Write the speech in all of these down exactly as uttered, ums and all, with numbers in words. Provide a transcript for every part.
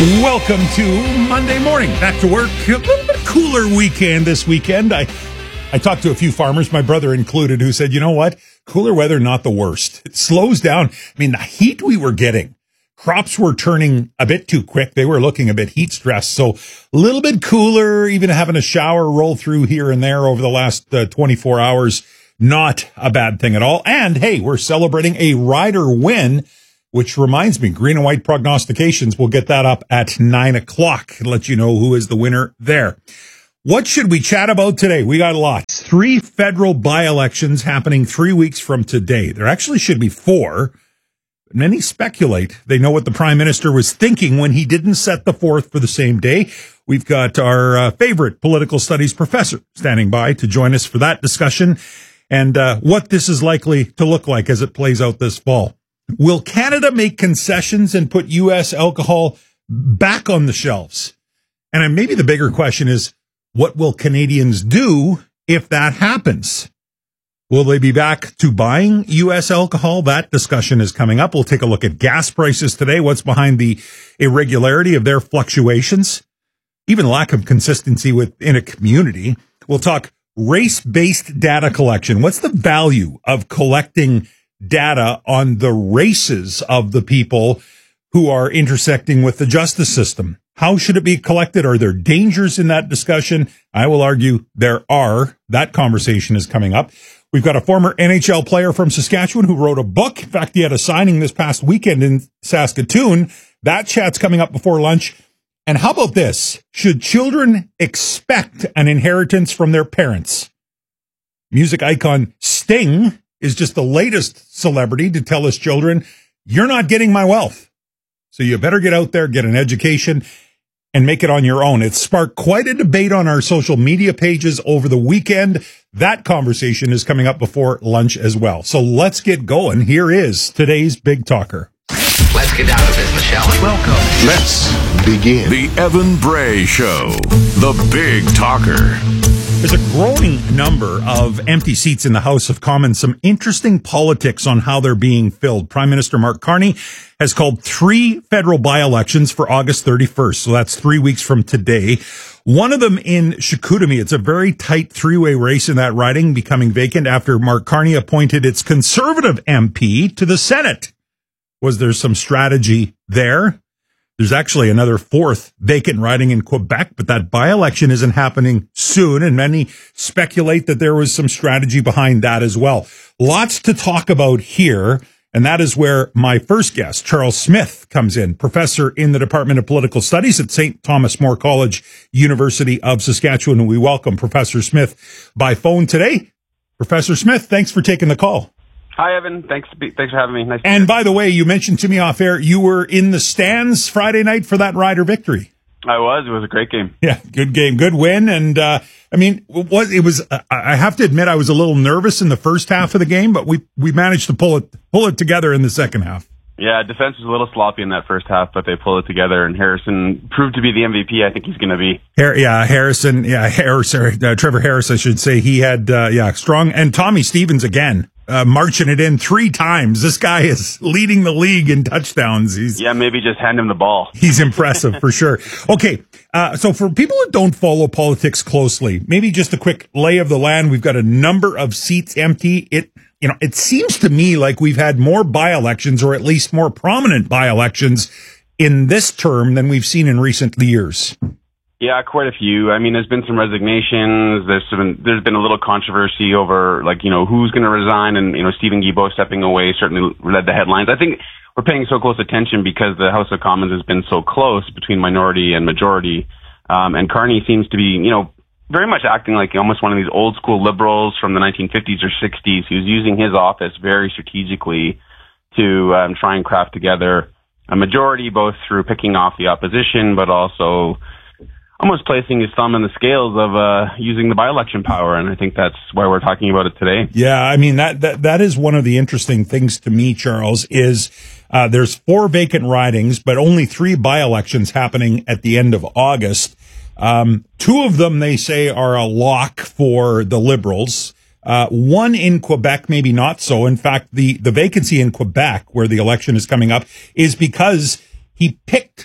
Welcome to Monday morning. Back to work. A little bit cooler weekend this weekend. I, I talked to a few farmers, my brother included, who said, you know what? Cooler weather, not the worst. It slows down. I mean, the heat we were getting, crops were turning a bit too quick. They were looking a bit heat stressed. So a little bit cooler, even having a shower roll through here and there over the last uh, twenty-four hours. Not a bad thing at all. And hey, we're celebrating a rider win, which reminds me, green and white prognostications, we'll get that up at nine o'clock and let you know who is the winner there. What should we chat about today? We got lots. Three federal by-elections happening three weeks from today. There actually should be four. Many speculate they know what the prime minister was thinking when he didn't set the fourth for the same day. We've got our uh, favorite political studies professor standing by to join us for that discussion and uh, what this is likely to look like as it plays out this fall. Will Canada make concessions and put U S alcohol back on the shelves? And maybe the bigger question is, what will Canadians do if that happens? Will they be back to buying U S alcohol? That discussion is coming up. We'll take a look at gas prices today. What's behind the irregularity of their fluctuations? Even lack of consistency within a community. We'll talk race-based data collection. What's the value of collecting data on the races of the people who are intersecting with the justice system? How should it be collected? Are there dangers in that discussion? I will argue there are. That conversation is coming up. We've got a former N H L player from Saskatchewan who wrote a book. In fact, he had a signing this past weekend in Saskatoon. That chat's coming up before lunch. And how about this? Should children expect an inheritance from their parents? Music icon Sting is just the latest celebrity to tell his children, you're not getting my wealth. So you better get out there, get an education, and make it on your own. It sparked quite a debate on our social media pages over the weekend. That conversation is coming up before lunch as well. So let's get going. Here is today's Big Talker. Let's get down to business, shall we? Welcome. Let's begin. The Evan Bray Show, the Big Talker. There's a growing number of empty seats in the House of Commons, some interesting politics on how they're being filled. Prime Minister Mark Carney has called three federal by-elections for August thirty-first, so that's three weeks from today. One of them in Chicoutimi. It's a very tight three-way race in that riding, becoming vacant after Mark Carney appointed its Conservative M P to the Senate. Was there some strategy there? There's actually another fourth vacant riding in Quebec, but that by-election isn't happening soon, and many speculate that there was some strategy behind that as well. Lots to talk about here, and that is where my first guest, Charles Smith, comes in, professor in the Department of Political Studies at Saint Thomas More College, University of Saskatchewan, and we welcome Professor Smith by phone today. Professor Smith, thanks for taking the call. Hi, Evan. Thanks, thanks for having me. Nice to and by the way, you mentioned to me off air, you were in the stands Friday night for that Rider victory. I was. It was a great game. Yeah, good game, good win. And, uh, I mean, what it was, uh, I have to admit, I was a little nervous in the first half of the game, but we, we managed to pull it, pull it together in the second half. Yeah, defense was a little sloppy in that first half, but they pulled it together, and Harrison proved to be the M V P I think he's going to be. Har- yeah, Harrison, yeah, Harris, uh, Trevor Harris, I should say. He had, uh, yeah, strong, and Tommy Stevens again. Uh, marching it in three times. This guy is leading the league in touchdowns. He's yeah, maybe just hand him the ball. He's impressive for sure. Okay, uh, so for people that don't follow politics closely, maybe just a quick lay of the land. We've got a number of seats empty. It, you know, it seems to me like we've had more by-elections, or at least more prominent by-elections, in this term than we've seen in recent years. Yeah, quite a few. I mean, there's been some resignations. There's been there's been a little controversy over, like, you know, who's going to resign, and, you know, Stephen Guilbeault stepping away certainly led the headlines. I think we're paying so close attention because the House of Commons has been so close between minority and majority, um, and Carney seems to be, you know, very much acting like almost one of these old school liberals from the nineteen fifties or sixties who's using his office very strategically to um, try and craft together a majority, both through picking off the opposition, but also almost placing his thumb in the scales of uh, using the by-election power, and I think that's why we're talking about it today. Yeah, I mean, that that that is one of the interesting things to me, Charles, is uh, there's four vacant ridings, but only three by-elections happening at the end of August. Um, two of them, they say, are a lock for the Liberals. Uh, one in Quebec, maybe not so. In fact, the, the vacancy in Quebec, where the election is coming up, is because he picked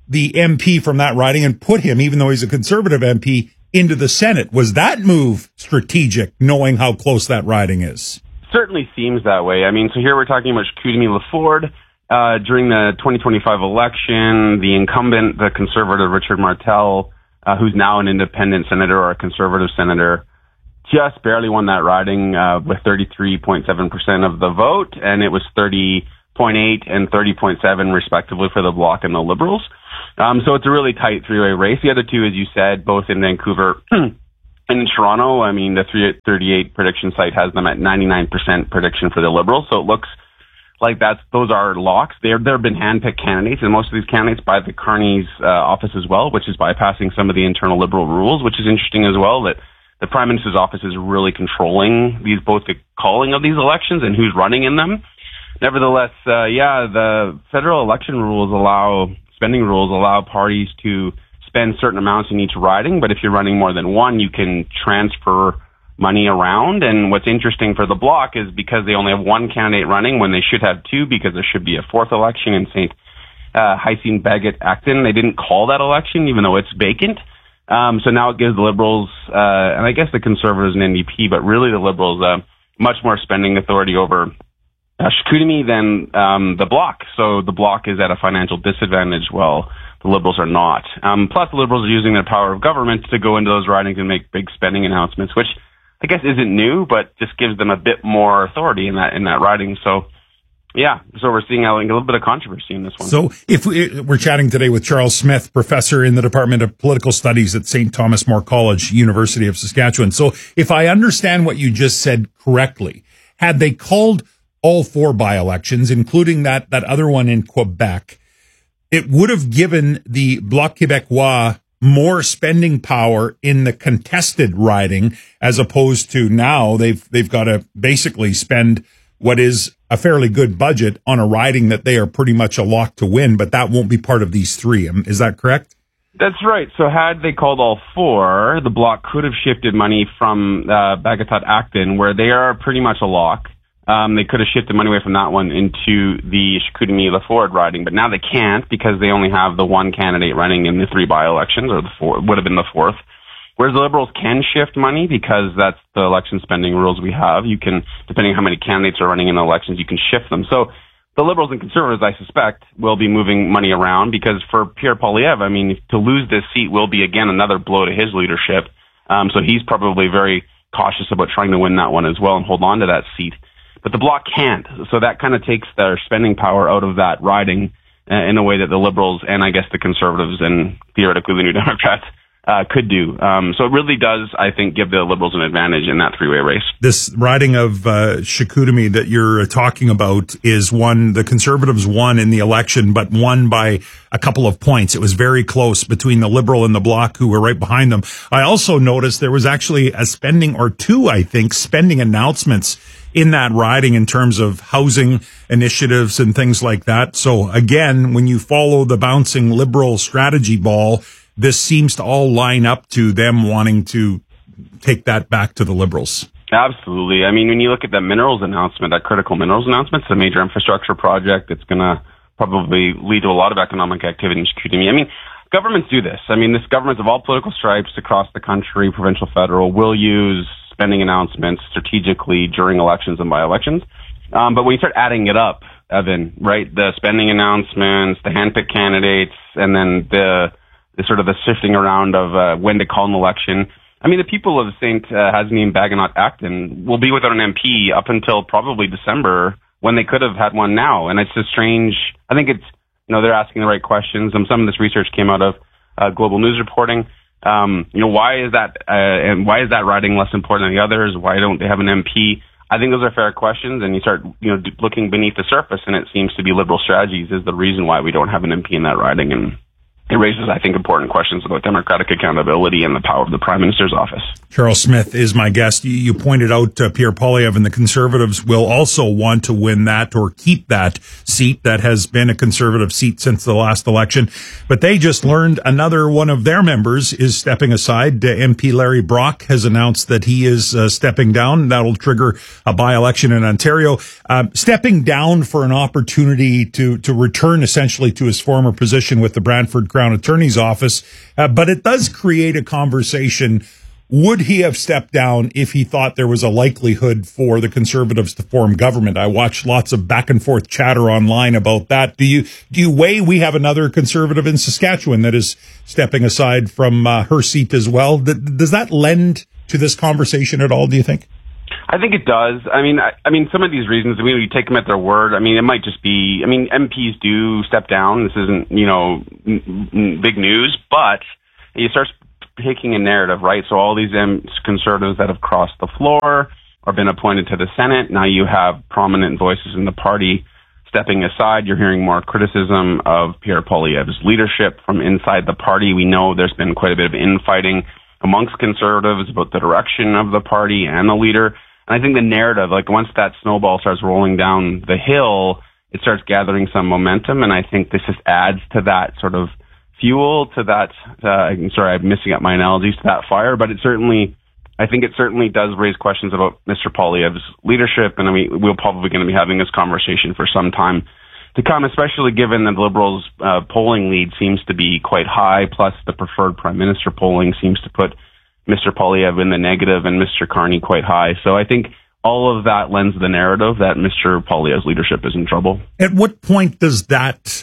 the M P from that riding and put him, even though he's a Conservative M P, into the Senate. Was that move strategic, knowing how close that riding is? Certainly seems that way. I mean, so here we're talking about Chicoutimi-Laforde. Uh, during the twenty twenty-five election, the incumbent, the Conservative Richard Martel, uh, who's now an independent senator or a Conservative senator, just barely won that riding uh, with thirty-three point seven percent of the vote, and it was thirty point eight and thirty point seven respectively for the Bloc and the Liberals. Um, so it's a really tight three-way race. The other two, as you said, both in Vancouver and in Toronto. I mean, the three thirty-eight prediction site has them at ninety-nine percent prediction for the Liberals, so it looks like that's those are locks. There there have been handpicked candidates, and most of these candidates by the Carney's uh, office as well, which is bypassing some of the internal Liberal rules, which is interesting as well, that the Prime Minister's office is really controlling these, both the calling of these elections and who's running in them. Nevertheless, uh, yeah, the federal election rules allow, spending rules allow parties to spend certain amounts in each riding, but if you're running more than one, you can transfer money around. And what's interesting for the Bloc is because they only have one candidate running when they should have two, because there should be a fourth election in Saint Uh, Hyacinthe Bagot Acton. They didn't call that election, even though it's vacant. Um, so now it gives the Liberals, uh, and I guess the Conservatives and N D P, but really the Liberals, uh, much more spending authority over uh, Chicoutimi than um, the Bloc. So the Bloc is at a financial disadvantage while the Liberals are not. Um, plus, the Liberals are using their power of government to go into those ridings and make big spending announcements, which I guess isn't new, but just gives them a bit more authority in that in that riding. So, yeah, so we're seeing a little bit of controversy in this one. So if we, we're chatting today with Charles Smith, professor in the Department of Political Studies at Saint Thomas More College, University of Saskatchewan. So if I understand what you just said correctly, had they called all four by-elections, including that, that other one in Quebec, it would have given the Bloc Québécois more spending power in the contested riding, as opposed to now they've they've got to basically spend what is a fairly good budget on a riding that they are pretty much a lock to win, but that won't be part of these three. Is that correct? That's right. So had they called all four, the Bloc could have shifted money from uh, Bagotot-Acton, where they are pretty much a lock. Um, they could have shifted money away from that one into the Chicoutimi-Laforde riding, but now they can't because they only have the one candidate running in the three by-elections, or the four, would have been the fourth. Whereas the Liberals can shift money because that's the election spending rules we have. You can, depending on how many candidates are running in the elections, you can shift them. So the Liberals and Conservatives, I suspect, will be moving money around because for Pierre Poilievre, I mean, to lose this seat will be, again, another blow to his leadership. Um, so he's probably very cautious about trying to win that one as well and hold on to that seat. But the Bloc can't, so that kind of takes their spending power out of that riding uh, in a way that the Liberals and I guess the Conservatives and theoretically the New Democrats uh, could do. Um, so it really does, I think, give the Liberals an advantage in that three-way race. This riding of uh, Chicoutimi that you're talking about is one the Conservatives won in the election, but won by a couple of points. It was very close between the Liberal and the Bloc, who were right behind them. I also noticed there was actually a spending or two, I think, spending announcements in that riding in terms of housing initiatives and things like that. So again, when you follow the bouncing Liberal strategy ball, this seems to all line up to them wanting to take that back to the Liberals. Absolutely. I mean, when you look at the minerals announcement, that critical minerals announcement, it's a major infrastructure project that's going to probably lead to a lot of economic activity in Chicoutimi. I mean, governments do this. I mean, this governments of all political stripes across the country, provincial, federal, will use spending announcements strategically during elections and by-elections. Um, but when you start adding it up, Evan, right, the spending announcements, the handpicked candidates, and then the, the sort of the shifting around of uh, when to call an election. I mean, the people of Saint Uh, Hyacinthe Bagot Acton will be without an M P up until probably December, when they could have had one now. And it's a strange, I think it's, you know, they're asking the right questions. And some of this research came out of uh, Global News reporting. Um, you know, why is that, uh, and why is that riding less important than the others? Why don't they have an M P? I think those are fair questions, and you start, you know, looking beneath the surface, and it seems to be Liberal strategies is the reason why we don't have an M P in that riding. And it raises, I think, important questions about democratic accountability and the power of the Prime Minister's office. Charles Smith is my guest. You, you pointed out uh, Pierre Poilievre and the Conservatives will also want to win that or keep that seat that has been a Conservative seat since the last election. But they just learned another one of their members is stepping aside. Uh, M P Larry Brock has announced that he is uh, stepping down. That'll trigger a by-election in Ontario. Uh, stepping down for an opportunity to, to return essentially to his former position with the Brantford Crown Attorney's Office. Uh, but it does create a conversation. Would he have stepped down if he thought there was a likelihood for the Conservatives to form government? I watched lots of back and forth chatter online about that. Do you do you weigh we have another Conservative in Saskatchewan that is stepping aside from uh, her seat as well? Does that lend to this conversation at all, do you think? I think it does. I mean, I, I mean, some of these reasons, I mean, we take them at their word. I mean, it might just be, I mean, M Ps do step down. This isn't, you know, n- n- big news, but you start taking a narrative, right? So all these um, Conservatives that have crossed the floor or been appointed to the Senate, now you have prominent voices in the party stepping aside. You're hearing more criticism of Pierre Poilievre's leadership from inside the party. We know there's been quite a bit of infighting amongst Conservatives about the direction of the party and the leader. And I think the narrative, like once that snowball starts rolling down the hill, it starts gathering some momentum. And I think this just adds to that sort of fuel, to that, uh, I'm sorry, I'm missing up my analogies, to that fire. But it certainly, I think it certainly does raise questions about Mister Poilievre's leadership. And I mean, we're probably going to be having this conversation for some time to come, especially given that the Liberals' uh, polling lead seems to be quite high, plus the preferred Prime Minister polling seems to put Mister Poilievre in the negative and Mister Carney quite high. So I think all of that lends the narrative that Mister Poilievre's leadership is in trouble. At what point does that,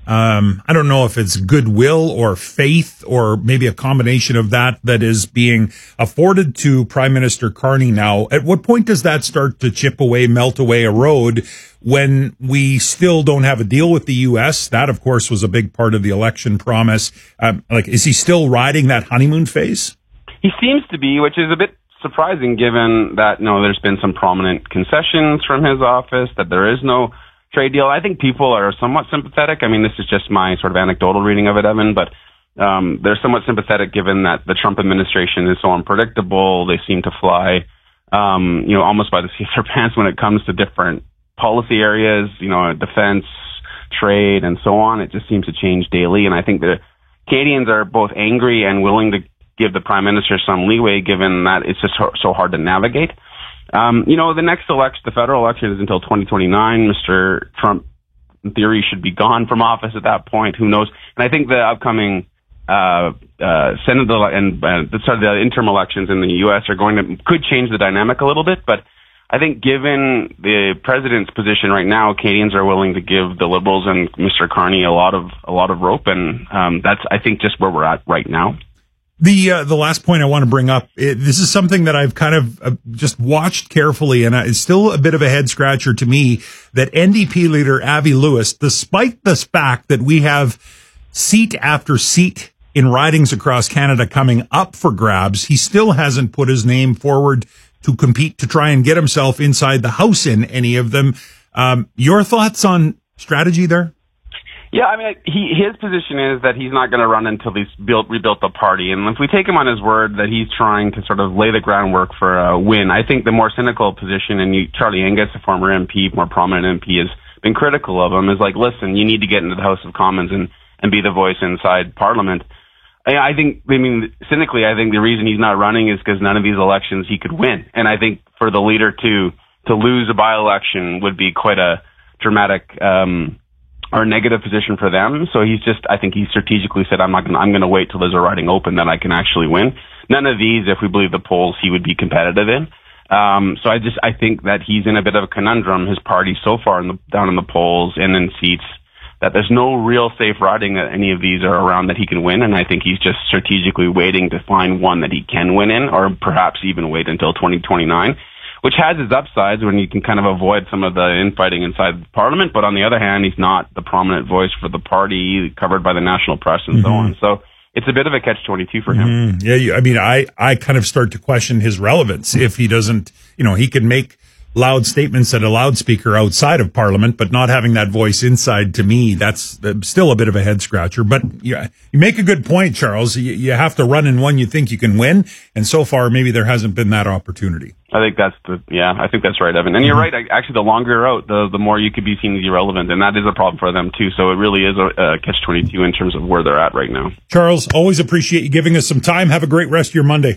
um, I don't know if it's goodwill or faith or maybe a combination of that that is being afforded to Prime Minister Carney now, at what point does that start to chip away, melt away, erode when we still don't have a deal with the U S? That, of course, was a big part of the election promise. Um, like, is he still riding that honeymoon phase? He seems to be, which is a bit surprising given that, you know, there's been some prominent concessions from his office, that there is no trade deal. I think people are somewhat sympathetic. I mean, this is just my sort of anecdotal reading of it, Evan, but um, they're somewhat sympathetic given that the Trump administration is so unpredictable. They seem to fly, um, you know, almost by the seat of their pants when it comes to different policy areas, you know, defense, trade, and so on. It just seems to change daily. And I think the Canadians are both angry and willing to give the Prime Minister some leeway given that it's just so hard to navigate. Um, you know, the next election, the federal election is until twenty twenty-nine. Mister Trump, in theory, should be gone from office at that point. Who knows? And I think the upcoming uh, uh, Senate ele- and uh, sorry, the interim elections in the U S are going to could change the dynamic a little bit. But I think given the president's position right now, Canadians are willing to give the Liberals and Mister Carney a lot of a lot of rope, and um, that's I think just where we're at right now. The uh, the last point I want to bring up, it, this is something that I've kind of uh, just watched carefully, and uh, it's still a bit of a head scratcher to me that N D P leader Avi Lewis, despite the fact that we have seat after seat in ridings across Canada coming up for grabs, he still hasn't put his name forward to compete to try and get himself inside the House in any of them. Um, your thoughts on strategy there? Yeah, I mean, he, his position is that he's not going to run until he's built, rebuilt the party. And if we take him on his word that he's trying to sort of lay the groundwork for a win, I think the more cynical position, and you, Charlie Angus, a former M P, more prominent M P, has been critical of him, is like, listen, you need to get into the House of Commons and, and be the voice inside Parliament. I, I think, I mean, cynically, I think the reason he's not running is because none of these elections he could win. And I think for the leader to, to lose a by-election would be quite a dramatic, um, or negative position for them. So he's just, I think he strategically said, I'm not going to, I'm going to wait till there's a riding open that I can actually win. None of these, if we believe the polls, he would be competitive in. Um, so I just, I think that he's in a bit of a conundrum. His party so far in the, down in the polls and in seats that there's no real safe riding that any of these are around that he can win. And I think he's just strategically waiting to find one that he can win in, or perhaps even wait until twenty twenty-nine. Which has its upsides when you can kind of avoid some of the infighting inside Parliament. But on the other hand, he's not the prominent voice for the party covered by the national press and mm-hmm. so on. So it's a bit of a catch twenty-two for him. Mm-hmm. Yeah, you, I mean, I, I kind of start to question his relevance if he doesn't, you know, he can make loud statements at a loudspeaker outside of Parliament, but not having that voice inside, to me, that's still a bit of a head scratcher. But yeah, you make a good point, Charles. You, you have to run in one you think you can win. And so far, maybe there hasn't been that opportunity. I think that's the, yeah, I think that's right, Evan. And you're right. Actually, the longer you're out, the, the more you could be seen as irrelevant. And that is a problem for them, too. So it really is a, a catch twenty-two in terms of where they're at right now. Charles, always appreciate you giving us some time. Have a great rest of your Monday.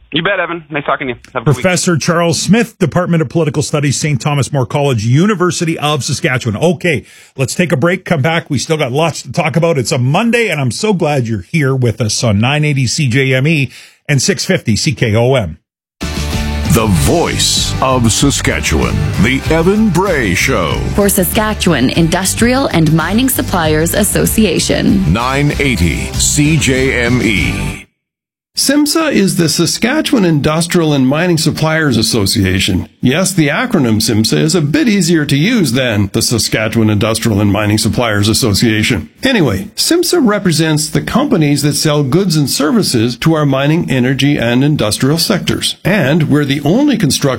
You bet, Evan. Nice talking to you. Have a good week. Professor Charles Smith, Department of Political Studies, Saint Thomas More College, University of Saskatchewan. Okay, let's take a break, come back. We still got lots to talk about. It's a Monday, and I'm so glad you're here with us on nine eighty C J M E and six fifty C K O M. The voice of Saskatchewan, the Evan Bray Show. For Saskatchewan Industrial and Mining Suppliers Association. nine eighty C J M E. SIMSA is the Saskatchewan Industrial and Mining Suppliers Association. Yes, the acronym SIMSA is a bit easier to use than the Saskatchewan Industrial and Mining Suppliers Association. Anyway, SIMSA represents the companies that sell goods and services to our mining, energy, and industrial sectors. And we're the only construction